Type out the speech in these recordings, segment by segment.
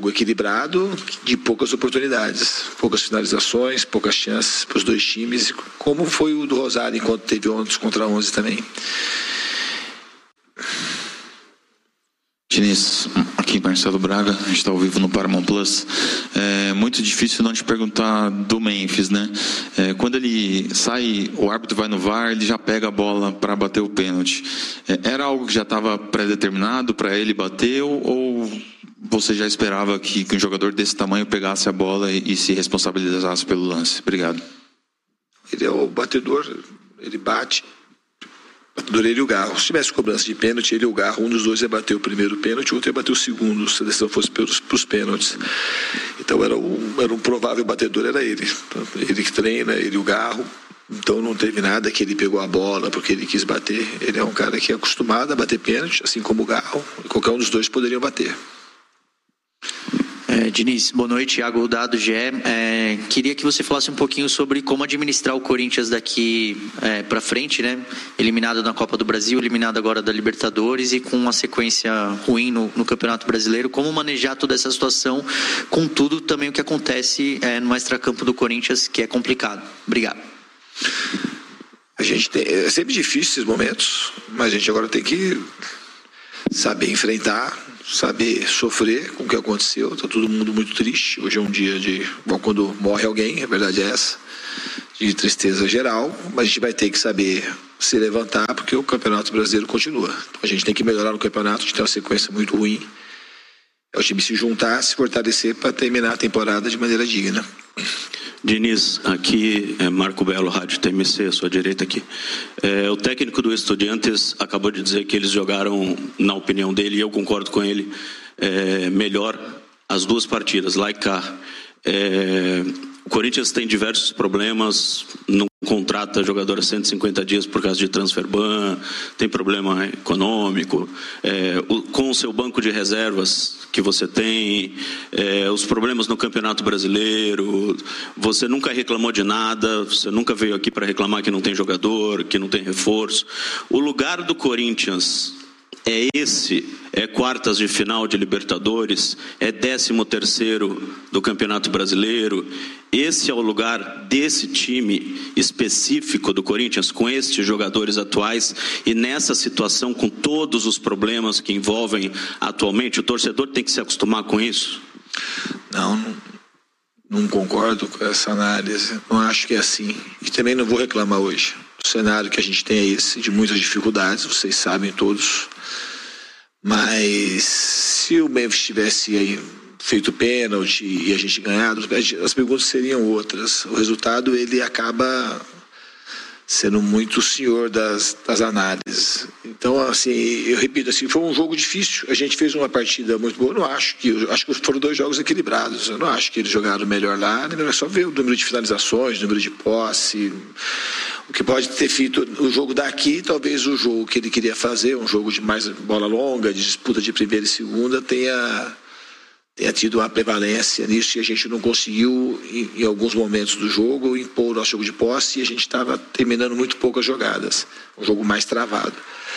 jogo equilibrado, de poucas oportunidades, poucas finalizações, poucas chances para os dois times, como foi o do Rosário, enquanto teve 11 contra 11 também. Diniz, aqui Marcelo Braga, a gente está ao vivo no Paramount Plus. É muito difícil não te perguntar do Memphis, né? Quando ele sai, o árbitro vai no VAR, ele já pega a bola para bater o pênalti. Era algo que já estava pré-determinado para ele bater, ou você já esperava que um jogador desse tamanho pegasse a bola e se responsabilizasse pelo lance? Obrigado. Ele é o batedor, ele bate. Ele e o Garro. Se tivesse cobrança de pênalti, ele e o Garro, um dos dois ia bater o primeiro pênalti, o outro ia bater o segundo, se a decisão fosse para os pênaltis. Então era um provável batedor, era ele. Ele que treina, ele e o Garro. Então não teve nada que ele pegou a bola porque ele quis bater. Ele é um cara que é acostumado a bater pênalti, assim como o Garro. Qualquer um dos dois poderiam bater. Diniz, boa noite, Iago Dado, GE. Queria que você falasse um pouquinho sobre como administrar o Corinthians daqui para frente, né? Eliminado na Copa do Brasil, eliminado agora da Libertadores e com uma sequência ruim no Campeonato Brasileiro. Como manejar toda essa situação, com tudo também o que acontece no extracampo do Corinthians, que é complicado. Obrigado. É sempre difícil esses momentos, mas a gente agora tem que saber enfrentar, saber sofrer com o que aconteceu. Está todo mundo muito triste. Hoje é um dia bom, quando morre alguém, a verdade é essa, de tristeza geral, mas a gente vai ter que saber se levantar, porque o Campeonato Brasileiro continua. Então a gente tem que melhorar no campeonato, a gente tem uma sequência muito ruim. É o time se juntar, se fortalecer para terminar a temporada de maneira digna. Diniz, aqui é Marco Belo, Rádio TMC, à sua direita aqui. O técnico do Estudiantes acabou de dizer que eles jogaram, na opinião dele, e eu concordo com ele, melhor as duas partidas, lá e cá. O Corinthians tem diversos problemas, não contrata jogador a 150 dias por causa de transfer ban, tem problema econômico, com o seu banco de reservas que você tem, os problemas no Campeonato Brasileiro, você nunca reclamou de nada, você nunca veio aqui para reclamar que não tem jogador, que não tem reforço. O lugar do Corinthians é quartas de final de Libertadores, é 13º do Campeonato Brasileiro. Esse é o lugar desse time específico do Corinthians, com estes jogadores atuais, e nessa situação, com todos os problemas que envolvem atualmente, o torcedor tem que se acostumar com isso? Não concordo com essa análise, não acho que é assim, e também não vou reclamar hoje. O cenário que a gente tem é esse, de muitas dificuldades, vocês sabem todos, mas se o Memphis tivesse aí feito pênalti e a gente ganhado, as perguntas seriam outras. O resultado, ele acaba sendo muito o senhor das análises. Então, assim, eu repito, assim, foi um jogo difícil. A gente fez uma partida muito boa. Eu acho que foram 2 jogos equilibrados. Eu não acho que eles jogaram melhor lá. É só ver o número de finalizações, o número de posse. O que pode ter feito o jogo daqui, talvez o jogo que ele queria fazer, um jogo de mais bola longa, de disputa de primeira e segunda, tenha tido uma prevalência nisso, e a gente não conseguiu, em alguns momentos do jogo, impor o nosso jogo de posse, e a gente estava terminando muito poucas jogadas, um jogo mais travado.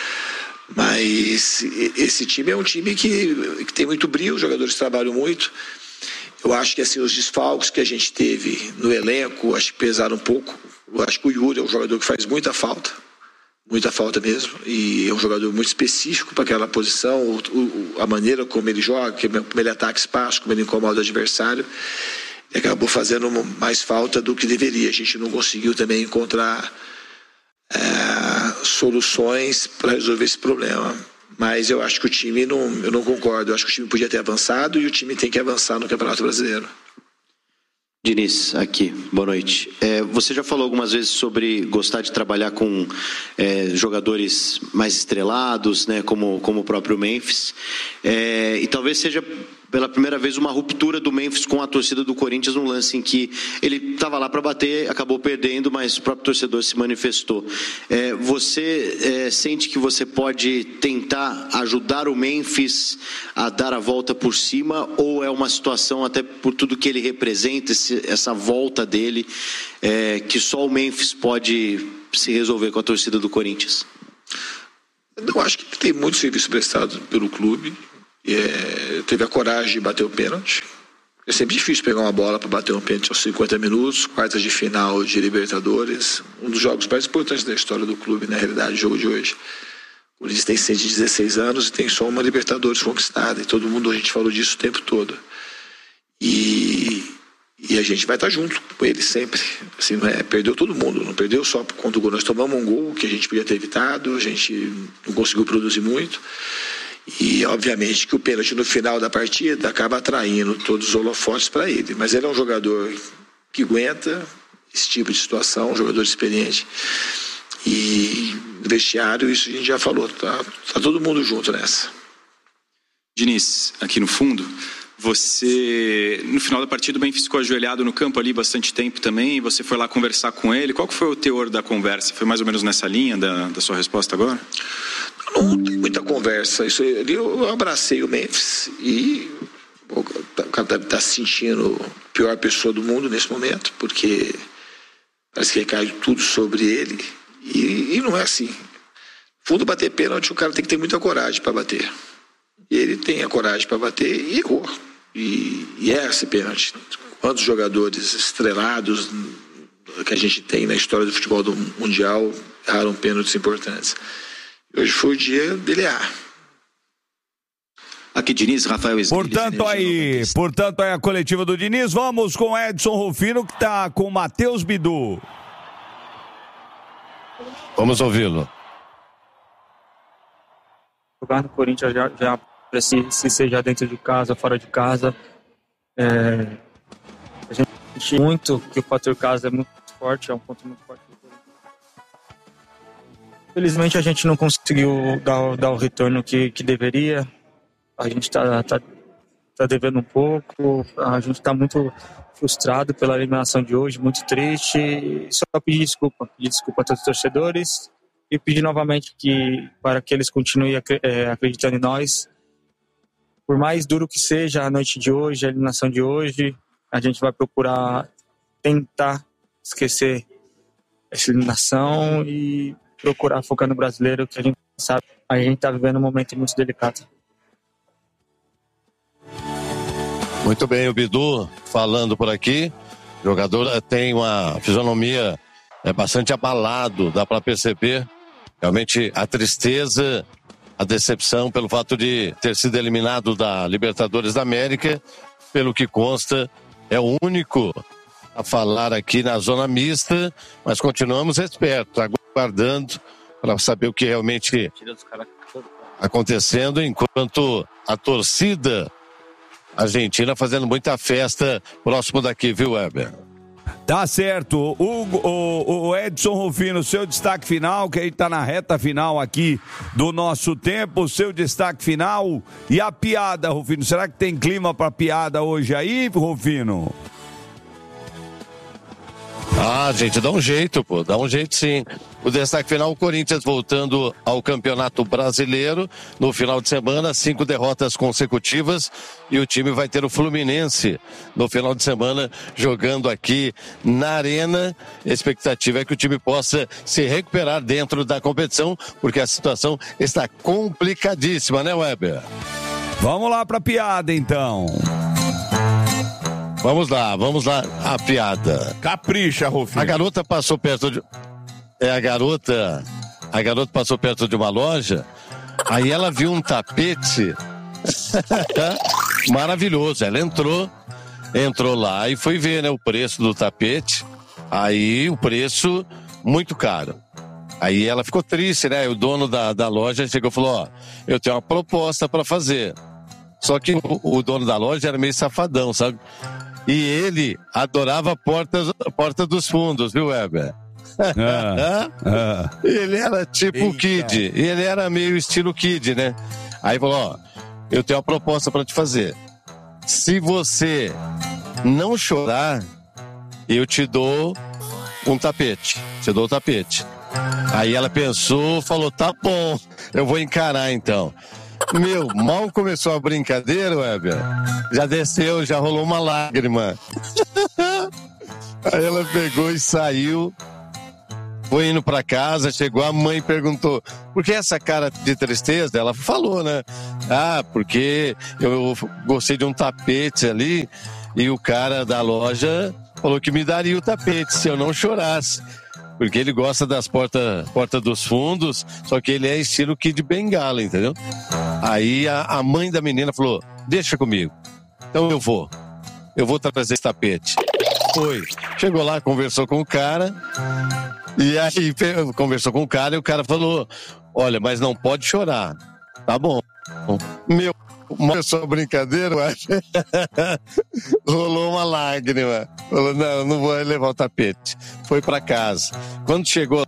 Mas esse time é um time que tem muito brilho, os jogadores trabalham muito. Eu acho que assim, os desfalques que a gente teve no elenco, acho que pesaram um pouco. Eu acho que o Yuri é um jogador que faz muita falta mesmo, e é um jogador muito específico para aquela posição, a maneira como ele joga, como ele ataca espaço, como ele incomoda o adversário, e acabou fazendo mais falta do que deveria. A gente não conseguiu também encontrar soluções para resolver esse problema. Mas eu acho que o time, eu não concordo, eu acho que o time podia ter avançado, e o time tem que avançar no Campeonato Brasileiro. Diniz, aqui, boa noite. Você já falou algumas vezes sobre gostar de trabalhar com jogadores mais estrelados, né, como o próprio Memphis, e talvez seja pela primeira vez uma ruptura do Memphis com a torcida do Corinthians, num lance em que ele estava lá para bater, acabou perdendo, mas o próprio torcedor se manifestou. Você sente que você pode tentar ajudar o Memphis a dar a volta por cima, ou é uma situação, até por tudo que ele representa, essa volta dele, que só o Memphis pode se resolver com a torcida do Corinthians? Eu acho que tem muito serviço prestado pelo clube. teve a coragem de bater o pênalti. É sempre difícil pegar uma bola para bater um pênalti aos 50 minutos, quartas de final de Libertadores, um dos jogos mais importantes da história do clube, na realidade, o jogo de hoje. O Corinthians tem 116 anos e tem só uma Libertadores conquistada, e todo mundo, a gente falou disso o tempo todo. E a gente vai estar junto com ele sempre. Assim, perdeu todo mundo, não perdeu só por conta do gol. Nós tomamos um gol que a gente podia ter evitado, a gente não conseguiu produzir muito. E obviamente que o pênalti no final da partida acaba atraindo todos os holofotes para ele. Mas ele é um jogador que aguenta esse tipo de situação, um jogador experiente. E no vestiário, isso a gente já falou, tá todo mundo junto nessa. Diniz, aqui no fundo, você, no final da partida, o Memphis ficou ajoelhado no campo ali bastante tempo também, você foi lá conversar com ele. Qual que foi o teor da conversa? Foi mais ou menos nessa linha da sua resposta agora? Não tem muita conversa. Eu abracei o Memphis e o cara deve estar se sentindo a pior pessoa do mundo nesse momento, porque parece que recai tudo sobre ele. E não é assim. Fundo, bater pênalti, o cara tem que ter muita coragem para bater. E ele tem a coragem para bater e errou. E é esse pênalti. Quantos jogadores estrelados que a gente tem na história do futebol do mundial erraram pênaltis importantes. Hoje foi o dia dele errar. Aqui, Diniz, Rafael Esguilha. Portanto, aí a coletiva do Diniz. Vamos com Edson Rufino, que está com Matheus Bidu. Vamos ouvi-lo. Jogar no Corinthians já se seja dentro de casa, fora de casa. A gente muito que o fator casa é muito forte, é um ponto muito forte. Felizmente a gente não conseguiu dar o retorno que deveria. A gente está devendo um pouco. A gente está muito frustrado pela eliminação de hoje, muito triste. Só pedir desculpa a todos os torcedores e pedir novamente para que eles continuem acreditando em nós. Por mais duro que seja a noite de hoje, a eliminação de hoje, a gente vai procurar tentar esquecer essa eliminação e procurar focar no brasileiro, que a gente sabe, a gente está vivendo um momento muito delicado. Muito bem, o Bidu falando por aqui. O jogador tem uma fisionomia bastante abalado, dá para perceber realmente a tristeza, a decepção pelo fato de ter sido eliminado da Libertadores da América. Pelo que consta, é o único a falar aqui na zona mista, mas continuamos espertos, aguardando para saber o que realmente acontecendo, enquanto a torcida argentina fazendo muita festa próximo daqui, viu, Weber? Tá certo. O Edson Rufino, seu destaque final, que a gente tá na reta final aqui do nosso tempo, seu destaque final e a piada, Rufino. Será que tem clima pra piada hoje aí, Rufino? Ah, gente, dá um jeito, dá um jeito sim. O destaque final, o Corinthians voltando ao Campeonato Brasileiro no final de semana, 5 derrotas consecutivas, e o time vai ter o Fluminense no final de semana jogando aqui na Arena. A expectativa é que o time possa se recuperar dentro da competição, porque a situação está complicadíssima, né, Weber? Vamos lá pra piada, então. Vamos lá, a piada. Capricha, Rufino. A garota passou perto de... A garota passou perto de uma loja, aí ela viu um tapete maravilhoso. Ela entrou lá e foi ver, né, o preço do tapete. Aí o preço muito caro. Aí ela ficou triste, né? O dono da loja chegou e falou: ó, eu tenho uma proposta para fazer. Só que o dono da loja era meio safadão, sabe? E ele adorava a porta dos fundos, viu, Weber? Ele era tipo Kid. Ele era meio estilo Kid, né? Aí falou: ó, eu tenho uma proposta pra te fazer. Se você não chorar, eu te dou um tapete. Te dou o tapete. Aí ela pensou, falou: tá bom, eu vou encarar então. Meu, mal começou a brincadeira, Weber, já desceu, já rolou uma lágrima. Aí ela pegou e saiu foi indo pra casa, chegou, a mãe perguntou, por que essa cara de tristeza? Ela falou, né? Porque eu gostei de um tapete ali e o cara da loja falou que me daria o tapete se eu não chorasse. Porque ele gosta das porta dos fundos, só que ele é estilo Kid Bengala, entendeu? Aí a mãe da menina falou, deixa comigo. Então eu vou trazer esse tapete. Foi. Chegou lá, conversou com o cara. E aí conversou com o cara e o cara falou, olha, mas não pode chorar. Tá bom. Uma só brincadeira, rolou uma lágrima. Falou, não vou levar o tapete. Foi pra casa. Quando chegou...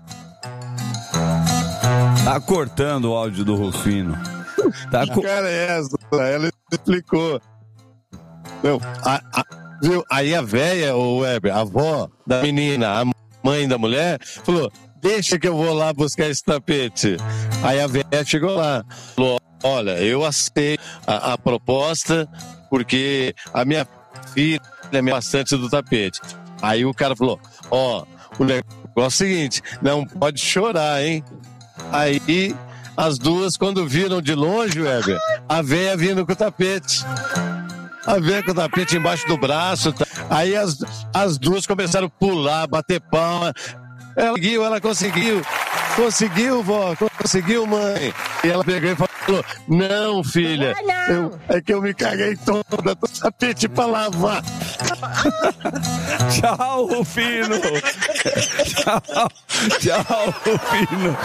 Tá cortando o áudio do Rufino. Cara, essa. Ela explicou. Viu? Aí a véia, o Weber, a avó da menina, a mãe da mulher, falou, deixa que eu vou lá buscar esse tapete. Aí a véia chegou lá, falou, olha, eu aceito a proposta porque a minha filha é bastante do tapete. Aí o cara falou, o negócio é o seguinte, não pode chorar, hein? Aí as duas, quando viram de longe, Weber, a véia vindo com o tapete. A véia com o tapete embaixo do braço. Aí as duas começaram a pular, bater palma. Ela conseguiu. Conseguiu, vó. Conseguiu, mãe. E ela pegou e falou, não, filha. É que eu me caguei toda. Tô tapete pra lavar. Tchau, Rufino. Tchau, Rufino.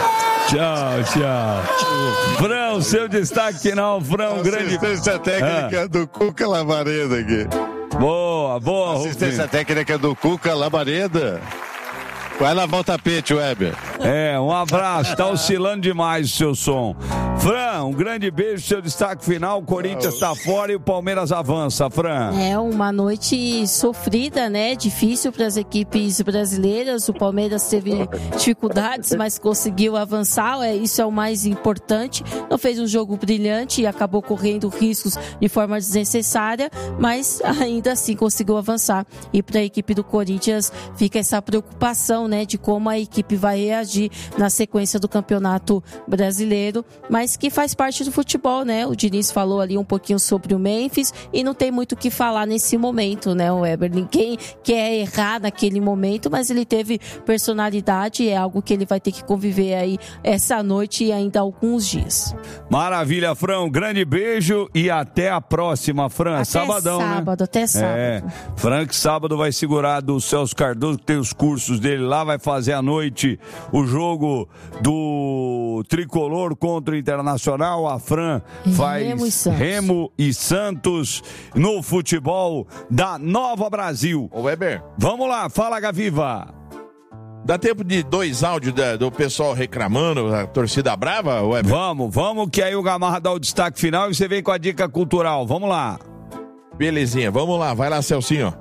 Tchau. Frão, seu destaque final, Frão, grande... Assistência técnica do Cuca Labareda aqui. Boa, assistência Rufino. técnica do Cuca Labareda. Vai lavar o tapete, Weber. Um abraço. Tá oscilando demais o seu som. Fran, um grande beijo, seu destaque final. O Corinthians tá fora e o Palmeiras avança, Fran. Uma noite sofrida, né? Difícil para as equipes brasileiras. O Palmeiras teve dificuldades, mas conseguiu avançar. Isso é o mais importante. Não fez um jogo brilhante e acabou correndo riscos de forma desnecessária, mas ainda assim conseguiu avançar. E para a equipe do Corinthians fica essa preocupação, né, de como a equipe vai reagir na sequência do Campeonato Brasileiro, mas que faz parte do futebol, né? O Diniz falou ali um pouquinho sobre o Memphis e não tem muito o que falar nesse momento, né, o Weber? Ninguém quer errar naquele momento, mas ele teve personalidade, é algo que ele vai ter que conviver aí essa noite e ainda alguns dias. Maravilha, Fran, um grande beijo e até a próxima, Fran. Até Sabadão, sábado, né? Até sábado. Frank sábado vai segurar do Celso Cardoso, que tem os cursos dele lá, vai fazer à noite o jogo do Tricolor contra o Internacional. A Fran faz Remo e Santos no futebol da Nova Brasil. Ô Weber. Vamos lá, fala, Gaviva. Dá tempo de 2 áudios do pessoal reclamando, a torcida brava, Weber? Vamos, que aí o Gamarra dá o destaque final e você vem com a dica cultural. Vamos lá. Belezinha, vamos lá, vai lá, Celcinho.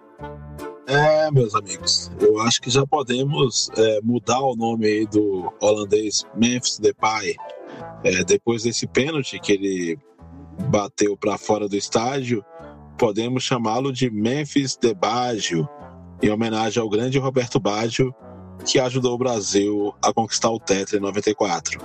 Meus amigos, eu acho que já podemos mudar o nome aí do holandês Memphis Depay. Depois desse pênalti que ele bateu para fora do estádio, podemos chamá-lo de Memphis de Baggio, em homenagem ao grande Roberto Baggio, que ajudou o Brasil a conquistar o Tetra em 94.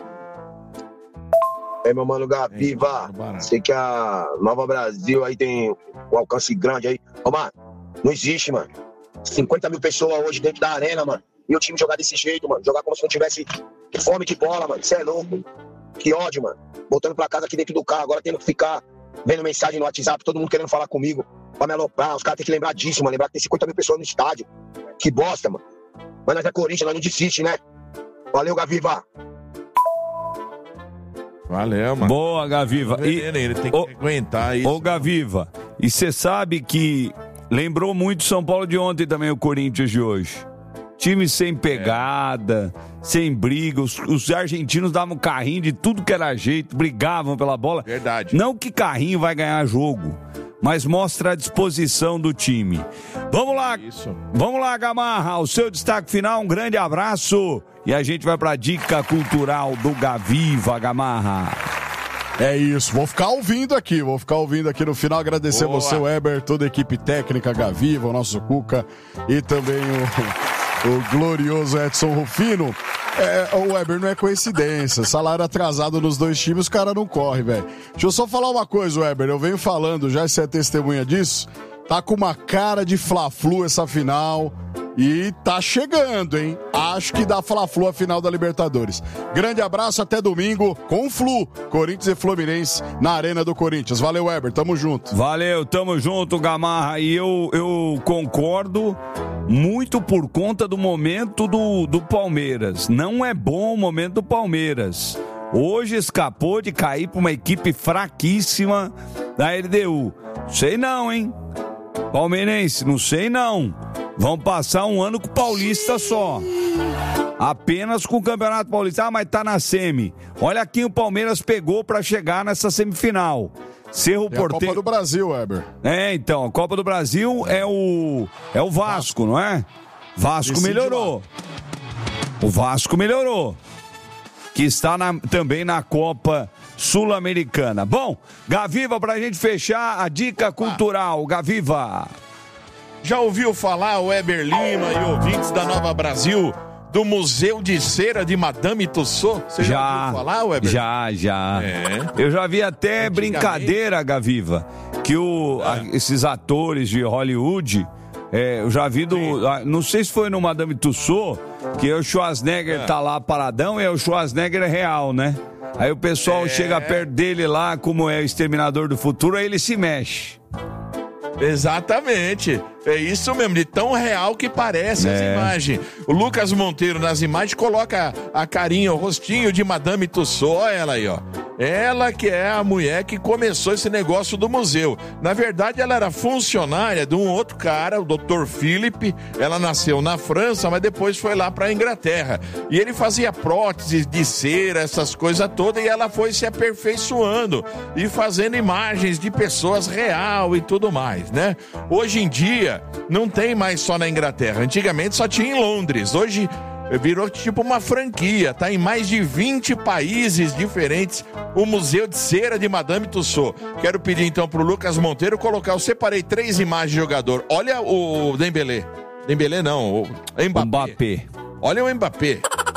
Meu mano Gaviva, sei que a Nova Brasil aí tem um alcance grande aí. Mano, não existe, mano. 50 mil pessoas hoje dentro da arena, mano. E o time jogar desse jeito, mano. Jogar como se não tivesse fome de bola, mano. Isso é louco. Que ódio, mano. Voltando pra casa aqui dentro do carro, agora tendo que ficar vendo mensagem no WhatsApp, todo mundo querendo falar comigo pra me aloprar. Os caras têm que lembrar disso, mano. Lembrar que tem 50 mil pessoas no estádio. Que bosta, mano. Mas nós é Corinthians, nós não desiste, né? Valeu, Gaviva. Valeu, mano. Boa, Gaviva. Ele tem que aguentar isso. Ô, Gaviva, e você sabe que lembrou muito São Paulo de ontem também, o Corinthians de hoje. Time sem pegada, sem briga. Os argentinos davam carrinho de tudo que era jeito, brigavam pela bola. Verdade. Não que carrinho vai ganhar jogo, mas mostra a disposição do time. Vamos lá, Vamos lá, Gamarra. O seu destaque final, um grande abraço. E a gente vai pra dica cultural do Gaviva, Gamarra. É isso, vou ficar ouvindo aqui no final, agradecer você, Weber, toda a equipe técnica, Gaviva, o nosso Cuca e também O glorioso Edson Rufino. O Weber, não é coincidência. Salário atrasado nos dois times, o cara não corre, velho. Deixa eu só falar uma coisa, Weber. Eu venho falando, já você é testemunha disso. Tá com uma cara de Fla-Flu essa final. E tá chegando, hein? Acho que dá Fla-Flu a final da Libertadores. Grande abraço, até domingo com Flu, Corinthians e Fluminense na Arena do Corinthians. Valeu, Weber, tamo junto. Valeu, tamo junto, Gamarra. E eu concordo muito por conta do momento do Palmeiras. Não é bom o momento do Palmeiras. Hoje escapou de cair pra uma equipe fraquíssima da LDU. Sei não, hein? Palmeirense, não sei não. Vão passar um ano com o Paulista só. Apenas com o Campeonato Paulista. Ah, mas tá na semi. Olha quem o Palmeiras pegou pra chegar nessa semifinal. Cerro Porteño. A Copa do Brasil, Weber. Então, a Copa do Brasil é o Vasco, não é? Vasco melhorou. O Vasco melhorou. Que está também na Copa Sul-Americana. Bom, Gaviva, pra gente fechar a dica cultural. Gaviva. Já ouviu falar, Weber Lima e ouvintes da Nova Brasil, do Museu de Cera de Madame Tussauds? Você já ouviu falar, Weber? Já. Eu já vi até brincadeira, Gaviva, que esses atores de Hollywood, eu já vi não sei se foi no Madame Tussauds, que o Schwarzenegger tá lá paradão e o Schwarzenegger é real, né? Aí o pessoal chega perto dele lá, como é o Exterminador do Futuro, aí ele se mexe. Exatamente, é isso mesmo, de tão real que parece as imagens. O Lucas Monteiro nas imagens coloca a carinha, o rostinho de Madame Tussauds, olha ela aí, ó. Ela que é a mulher que começou esse negócio do museu. Na verdade, ela era funcionária de um outro cara, o Dr. Philippe. Ela nasceu na França, mas depois foi lá pra Inglaterra. E ele fazia próteses de cera, essas coisas todas, e ela foi se aperfeiçoando e fazendo imagens de pessoas real e tudo mais, né? Hoje em dia, não tem mais só na Inglaterra. Antigamente só tinha em Londres. Hoje virou tipo uma franquia, tá em mais de 20 países diferentes o Museu de Cera de Madame Tussauds. Quero pedir então pro Lucas Monteiro colocar, eu separei 3 imagens de jogador. Olha o Dembélé. Dembélé não, o Mbappé. Olha o Mbappé.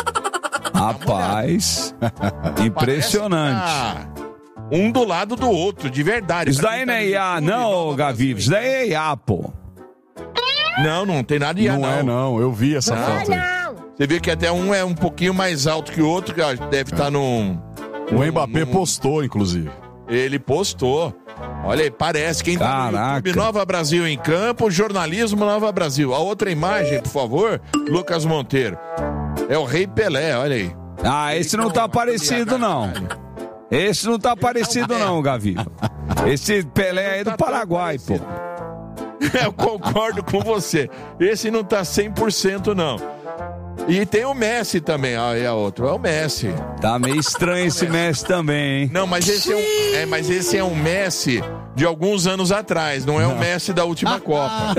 Rapaz, impressionante. Um do lado do outro, de verdade. Isso daí não é IA, não, Gaviva. Isso daí é IA, pô. Não tem nada de IA, não. Não, eu vi essa foto aí. Você vê que até um é um pouquinho mais alto que o outro, que deve estar num... O Mbappé postou, inclusive. Ele postou. Olha aí, parece. Quem tá no YouTube, Nova Brasil em Campo, jornalismo Nova Brasil. A outra imagem, por favor, Lucas Monteiro. É o Rei Pelé, olha aí. Ah, esse não tá parecido, não. Esse não tá parecido, não, Gaviva. Esse Pelé aí é do Paraguai, pô. Eu concordo com você. Esse não tá 100%, não. E tem o Messi também, aí a outra, é o Messi. Tá meio estranho esse Messi também, hein? Não, mas esse é um Messi de alguns anos atrás, não é o Messi da última Copa.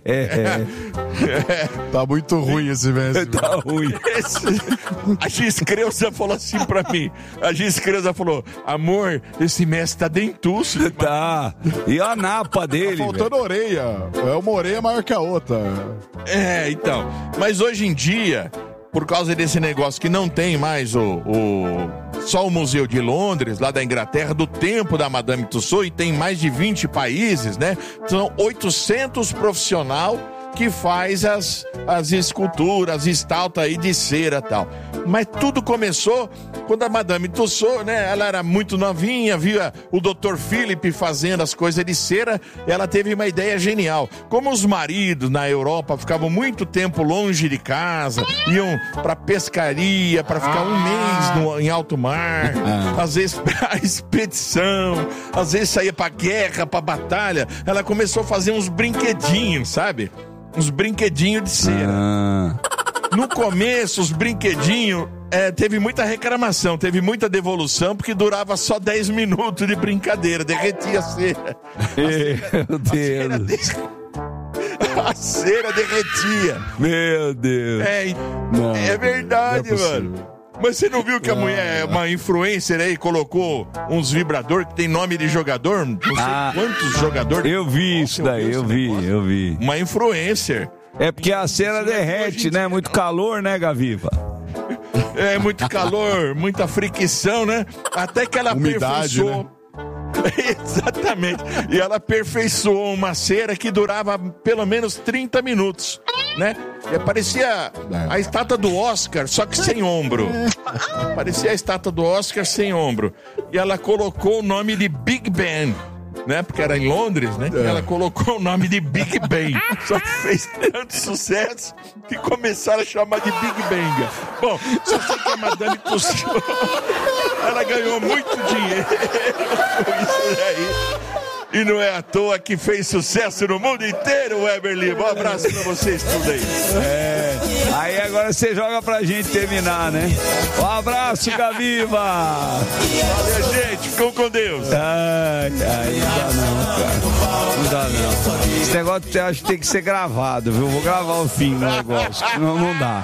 Tá muito ruim esse Messi. Tá ruim. A Giz Creuza falou assim pra mim, a Giz Creuza falou, amor, esse Messi tá dentuço. Tá, e a napa dele, tá faltando orelha, uma orelha maior que a outra. Então, mas hoje em dia, por causa desse negócio que não tem mais só o Museu de Londres, lá da Inglaterra, do tempo da Madame Tussauds, e tem mais de 20 países, né? São 800 profissionais que faz as esculturas, estátuas aí de cera e tal. Mas tudo começou quando a Madame Tussauds, né? Ela era muito novinha, via o Dr. Philippe fazendo as coisas de cera, ela teve uma ideia genial. Como os maridos na Europa ficavam muito tempo longe de casa, iam pra pescaria, pra ficar um mês em alto mar, às vezes pra expedição, às vezes saía pra guerra, pra batalha, ela começou a fazer uns brinquedinhos, sabe? Uns brinquedinhos de cera. No começo, os brinquedinhos teve muita reclamação, teve muita devolução, porque durava só 10 minutos de brincadeira, derretia a cera. Meu Deus. A cera derretia. Meu Deus. É verdade, mano. Mas você não viu que a mulher, uma influencer aí, colocou uns vibradores que tem nome de jogador? Não sei quantos jogadores. Eu vi isso daí, eu vi. Uma influencer. É porque a cera derrete, né? Muito calor, né, Gaviva? É, muito calor, muita fricção, né? Até que ela aperfeiçoou. Né? Exatamente. E ela aperfeiçoou uma cera que durava pelo menos 30 minutos, né? E parecia a estátua do Oscar, só que sem ombro. Parecia a estátua do Oscar sem ombro. E ela colocou o nome de Big Ben, né? Porque era em Londres, né? E ela colocou o nome de Big Ben. Só que fez tanto sucesso que começaram a chamar de Big Bang. Bom, só sei que a Madame Tussauds, ela ganhou muito dinheiro com isso daí. E não é à toa que fez sucesso no mundo inteiro, Weber Lima. Um abraço pra vocês tudo aí. Aí agora você joga pra gente terminar, né? Um abraço, Gaviva! Valeu, gente. Ficam com Deus. Ai, não dá não, cara. Não dá não. Esse negócio eu acho que tem que ser gravado, viu? Vou gravar o fim do negócio. Não dá.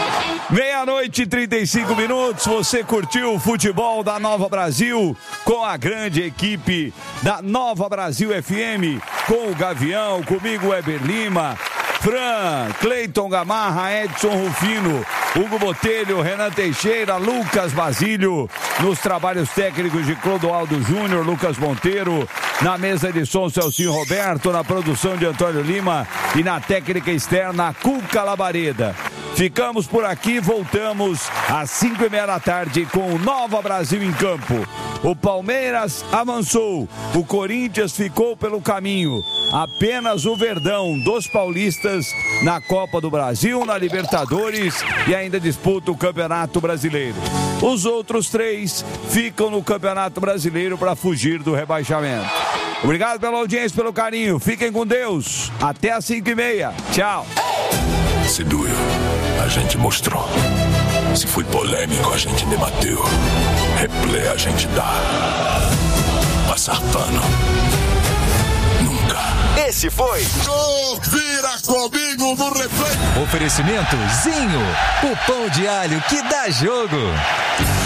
00:35. Você curtiu o futebol da Nova Brasil com a grande equipe da Nova Brasil FM, com o Gavião, comigo, Weber Lima, Fran, Cleiton Gamarra, Edson Rufino, Hugo Botelho, Renan Teixeira, Lucas Basílio, nos trabalhos técnicos de Clodoaldo Júnior, Lucas Monteiro, na mesa de som Celcinho Roberto, na produção de Antônio Lima e na técnica externa Cuca Labareda. Ficamos por aqui, voltamos às 5:30 da tarde com o Nova Brasil em campo. O Palmeiras avançou, o Corinthians ficou pelo caminho. Apenas o Verdão dos paulistas na Copa do Brasil, na Libertadores e ainda disputa o Campeonato Brasileiro. Os outros 3 ficam no Campeonato Brasileiro para fugir do rebaixamento. Obrigado pela audiência, pelo carinho. Fiquem com Deus. Até às 5:30. Tchau. Se doeu, a gente mostrou. Se foi polêmico, a gente debateu. Replay a gente dá. Passar pano. Nunca. Esse foi Vira comigo no replay. Oferecimento Zinho, o pão de alho que dá jogo.